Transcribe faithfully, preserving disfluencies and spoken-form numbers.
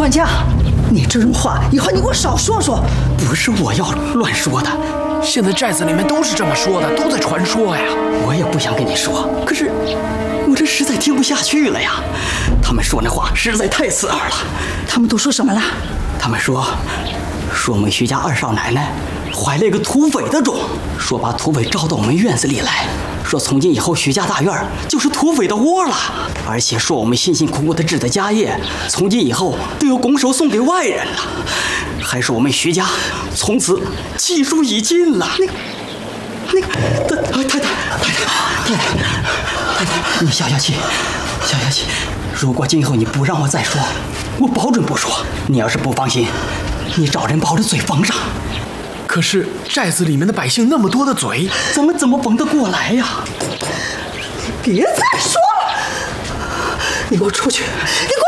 管家，你这种话以后你给我少说说。 不是我要乱说的， 现在寨子里面都是这么说的，都在传说呀。 我也不想跟你说，可是我这实在听不下去了呀。他们说那话实在太刺耳了。 他们都说什么了？ 他们说，说我们徐家二少奶奶怀了一个土匪的种，说把土匪招到我们院子里来，说从今以后徐家大院就是土匪的窝了，而且说我们辛辛苦苦的置的家业，从今以后都要拱手送给外人了，还说我们徐家从此气数已尽了。那个，那个，太太太太太太太太，你消消气，消消气。如果今后你不让我再说，我保准不说。你要是不放心，你找人把我的嘴缝上。 可是寨子里面的百姓那么多的嘴， 咱们怎么缝得过来呀？ 别再说了！你给我出去！你给